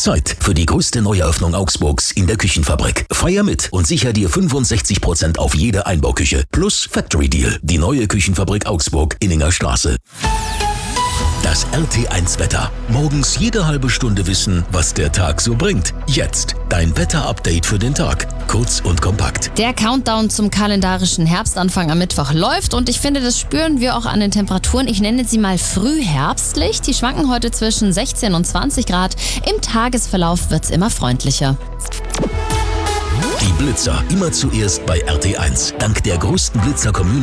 Zeit für die größte Neueröffnung Augsburgs in der Küchenfabrik. Feier mit und sicher dir 65% auf jede Einbauküche. Plus Factory Deal. Die neue Küchenfabrik Augsburg, Inninger Straße. Das RT1 Wetter. Morgens jede halbe Stunde wissen, was der Tag so bringt. Jetzt dein Wetterupdate für den Tag. Kurz und kompakt. Der Countdown zum kalendarischen Herbstanfang am Mittwoch läuft und ich finde, das spüren wir auch an den Temperaturen. Ich nenne sie mal frühherbstlich. Die schwanken heute zwischen 16 und 20 Grad. Im Tagesverlauf wird's immer freundlicher. Die Blitzer immer zuerst bei RT1. Dank der größten Blitzer-Community